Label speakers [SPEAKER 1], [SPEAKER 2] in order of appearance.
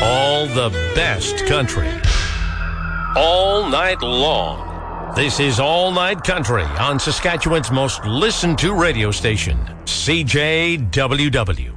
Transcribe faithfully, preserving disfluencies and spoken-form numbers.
[SPEAKER 1] All the best country. All night long. This is All Night Country on Saskatchewan's most listened to radio station, C J W W.